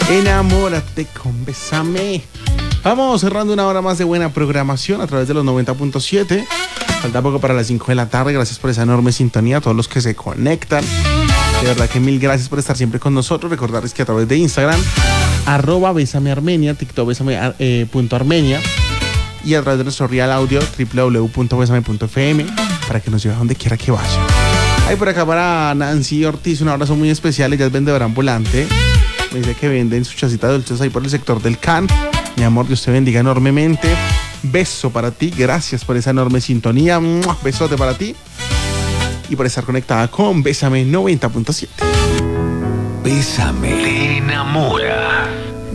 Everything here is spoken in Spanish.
Enamórate con Bésame. Vamos cerrando una hora más de buena programación a través de los 90.7. Falta poco para las 5 de la tarde. Gracias por esa enorme sintonía, a todos los que se conectan. De verdad que mil gracias por estar siempre con nosotros. Recordarles que a través de Instagram, @besamearmenia, TikTok besame.armenia y a través de nuestro real audio www.besame.fm para que nos lleve a donde quiera que vaya. Hay por acá para Nancy Ortiz un abrazo muy especial. Ella es vendedora ambulante. Me dice que venden sus chacitas dulces ahí por el sector del CAN. Mi amor, Dios te bendiga enormemente. Beso para ti. Gracias por esa enorme sintonía. Besote para ti. Y por estar conectada con Bésame 90.7. Bésame. Te enamora.